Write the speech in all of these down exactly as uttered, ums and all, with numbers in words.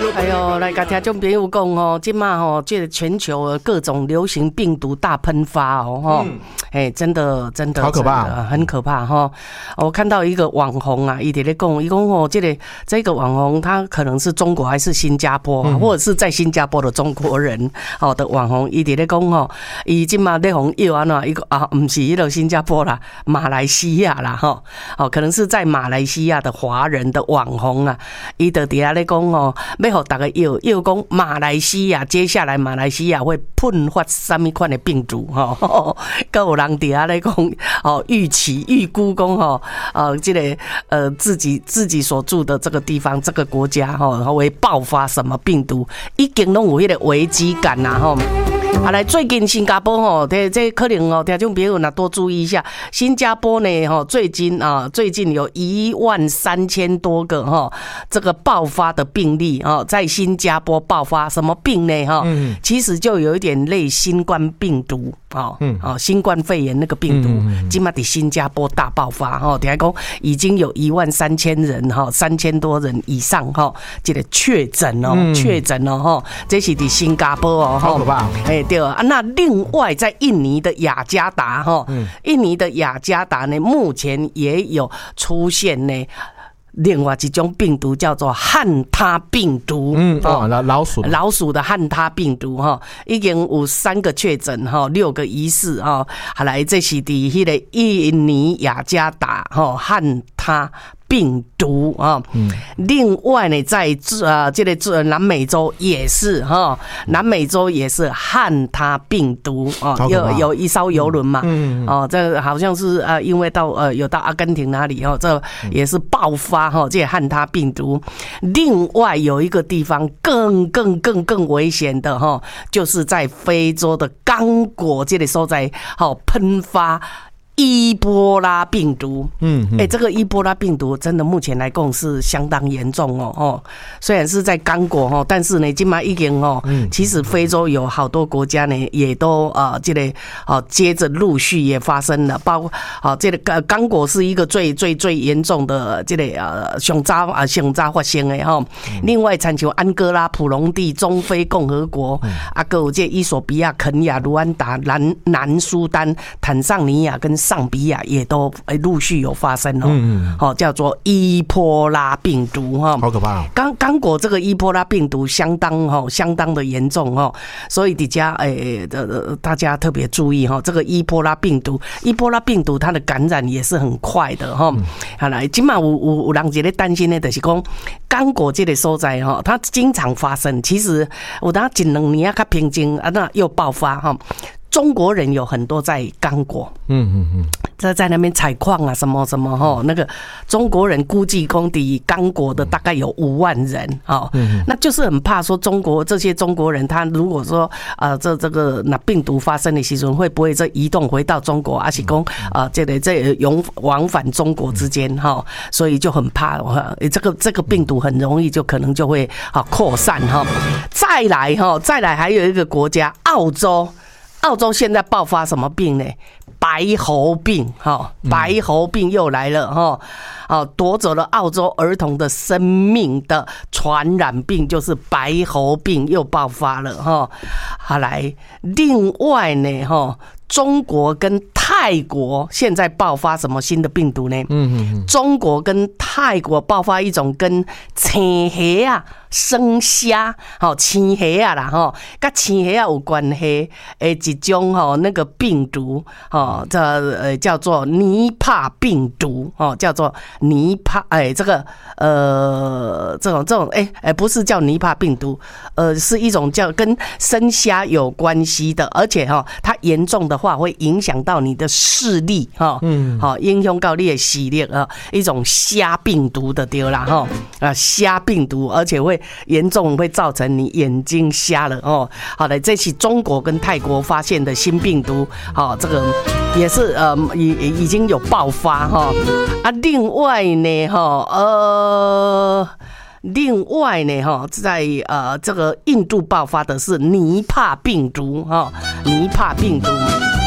哎呦，来甲听众朋友讲哦，即马吼，这个全球各种流行病毒大喷发哦，哈、嗯，哎，真的真的好可怕， 很可怕哈。我看到一个网红啊，伊在咧讲，伊讲哦，这个这个网红他可能是中国还是新加坡，嗯、或者是在新加坡的中国人哦的网红，伊在咧讲哦，伊即马咧红药安怎，伊个啊，唔是迄个新加坡啦，马来西亚啦，哈，哦，可能是在马来西亚的华人的网红啊，伊就伫遐咧讲哦，要互大家药药讲马来西亚，接下来马来西亚会喷发什么款的病毒哈？各有人伫遐咧讲哦，预期预估讲吼，呃，这个呃自己自己所住的这个地方这个国家哈，会爆发什么病毒，已经拢有迄个危机感呐吼。啊，来，最近新加坡吼，这这可能哦，听众朋友呢多注意一下，新加坡呢吼，最近啊，最近有一万三千多个哈，这个爆发的病例啊，在新加坡爆发什么病呢哈？嗯，其实就有一点类新冠病毒啊，嗯，啊，新冠肺炎那个病毒，今嘛在新加坡大爆发哈，等下讲已经有一万三千人哈，三千多人以上哈，这个确诊哦，确诊哦哈，这是在新加坡哦， 好可怕， 哎。对啊，那另外在印尼的雅加达哈，印尼的雅加达呢，目前也有出现呢。另外一种病毒叫做汉他病毒， 嗯，哦，老鼠老鼠的汉他病毒哈，已经有三个确诊哈，六个疑似哈，后来这是伫迄个印尼雅加达哈汉他病毒啊，嗯，另外呢，在呃这个南美洲也是哈，南美洲也是汉他病毒啊，有有一艘游轮嘛，嗯，哦，这个好像是呃，因为到呃有到阿根廷哪里哦，这也是爆发哈，这汉他病毒。另外有一个地方更更更更危险的哈，就是在非洲的刚果这里所在，好喷发。伊波拉病毒，嗯，哎、欸，这个伊波拉病毒真的目前来讲是相当严重哦，哦，虽然是在刚果哦，但是呢，今嘛已经哦，其实非洲有好多国家呢，也都呃，这个哦，接着陆续也发生了，包括哦，这个刚果是一个最最最严重的这个呃，上早啊上早发生的哈。另外，参像安哥拉、普隆地、中非共和国，啊，还有这伊索比亚、肯亚、卢安达、南南苏丹、坦桑尼亚跟上比亚也都陆续有发生哦，嗯嗯，叫做伊波拉病毒哈， 好可怕哦！ 刚刚果这个伊波拉病毒相当哈，相当的严重哈，所以底下诶的大家特别注意哈，这个伊波拉病毒，伊波拉病毒它的感染也是很快的哈。好来，今嘛有有有人在咧担心的，就是讲刚果这个所在哈，它经常发生，其实有当一两年啊，较平静啊，那又爆发哈。中国人有很多在刚果，嗯嗯嗯，在在那边采矿啊，什么什么哈，那个中国人估计公底刚果的大概有五万人啊，嗯，那就是很怕说中国这些中国人，他如果说呃这这个那病毒发生的时候，会不会再移动回到中国，还是讲啊这个这永往返中国之间哈，所以就很怕这个这个病毒很容易就可能就会啊扩散哈。再来哈，再来还有一个国家澳洲。澳洲现在爆发什么病呢？白喉病，哈，白喉病又来了，哈，哦，夺走了澳洲儿童的生命的传染病就是白喉病又爆发了，哈。好来，另外呢，哈。中国跟泰国现在爆发什么新的病毒呢？嗯嗯，中国跟泰国爆发一种跟青虾啊、生虾、好青虾啊啦，哈，跟青虾有关系诶一种哈那个病毒，哦，这呃叫做尼帕病毒，哦，叫做尼帕，哎，这个呃这种这种哎哎不是叫尼帕病毒，呃是一种叫跟生虾有关系的，而且哈它严重的话会影响到你的视力哈，嗯，好影响到你的视力啊，一种虾病毒的对啦哈，啊虾病毒，而且会严重会造成你眼睛瞎了哦。好的，这是中国跟泰国发现的新病毒，好，这个也是呃已已经有爆发哈啊，另外呢哈呃。另外呢，哈，在呃这个印度爆发的是尼帕病毒，哈，尼帕病毒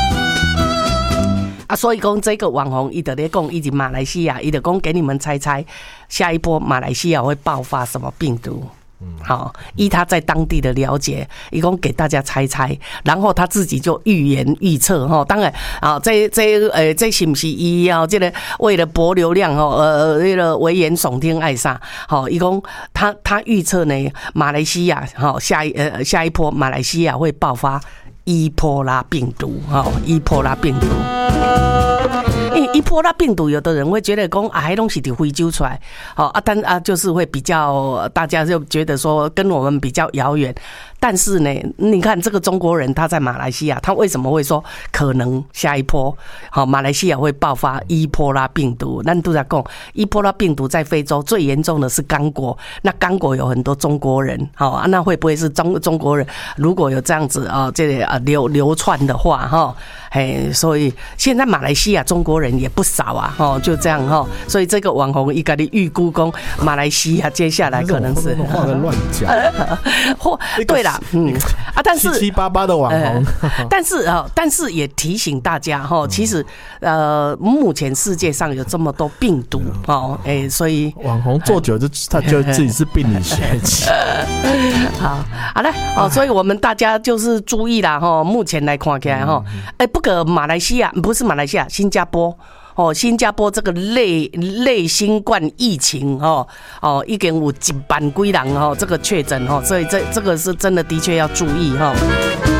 啊，所以讲这个网红伊就在讲，以及马来西亚，伊就讲给你们猜猜，下一波马来西亚会爆发什么病毒？ 好，依他在当地的了解，一共给大家猜猜，然后他自己就预言预测哈。当然啊，这这呃，这是不是伊啊？这个为了博流量哦，呃，为了危言耸听爱啥？好，一共他他预测呢，马来西亚好下一呃下一波马来西亚会爆发伊波拉病毒哈，伊波拉病毒。因为伊波拉病毒，有的人会觉得讲啊，迄东西伫非洲出来，好啊，但啊就是会比较，大家就觉得说跟我们比较遥远。但是呢，你看这个中国人他在马来西亚，他为什么会说可能下一波好马来西亚会爆发伊波拉病毒？咱都在讲伊波拉病毒在非洲最严重的是刚果，那刚果有很多中国人，好啊，那会不会是中中国人？如果有这样子啊，这个啊流流窜的话，哈，嘿，所以现在马来西亚中国人也不少啊，哦，就这样哈，所以这个网红一个的预估讲马来西亚接下来可能是话的乱讲， 或对啦。嗯啊，但是七七八八的网红， 呃、但是啊、呃，但是也提醒大家哈，其实呃，目前世界上有这么多病毒哦，哎、欸，所以网红做久就他觉得自己是病理学家。 好，好嘞，哦，所以我们大家就是注意啦哈，目前来看起来哈，哎、欸，不过马来西亚不是马来西亚，新加坡。哦，新加坡这个类类新冠疫情哦哦，已经有一万几人哦，这个确诊哦，所以这这个是真的的确要注意哈。